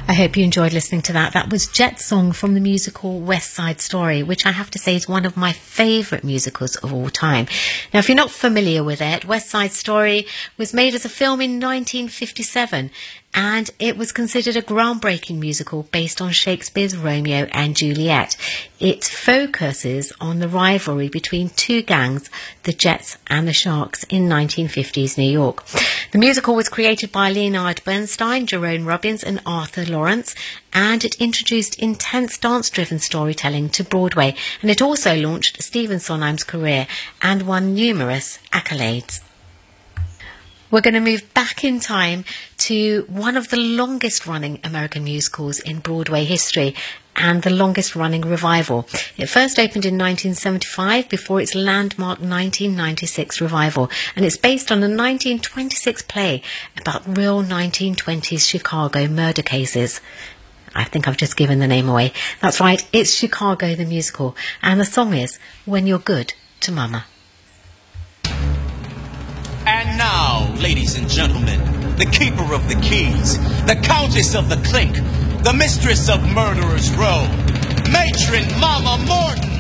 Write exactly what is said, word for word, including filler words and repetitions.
I hope you enjoyed listening to that. That was Jet's song from the musical West Side Story, which I have to say is one of my favourite musicals of all time. Now, if you're not familiar with it, West Side Story was made as a film in nineteen fifty-seven, and it was considered a groundbreaking musical based on Shakespeare's Romeo and Juliet. It focuses on the rivalry between two gangs, the Jets and the Sharks, in nineteen fifties New York. The musical was created by Leonard Bernstein, Jerome Robbins and Arthur Lawrence, and it introduced intense dance-driven storytelling to Broadway, and it also launched Stephen Sondheim's career and won numerous accolades. We're going to move back in time to one of the longest-running American musicals in Broadway history and the longest-running revival. It first opened in nineteen seventy-five before its landmark nineteen ninety-six revival, and it's based on a nineteen twenty-six play about real nineteen twenties Chicago murder cases. I think I've just given the name away. That's right, it's Chicago the Musical, and the song is When You're Good to Mama. And now, ladies and gentlemen, the keeper of the keys, the countess of the clink, the mistress of Murderers Row, Matron Mama Morton.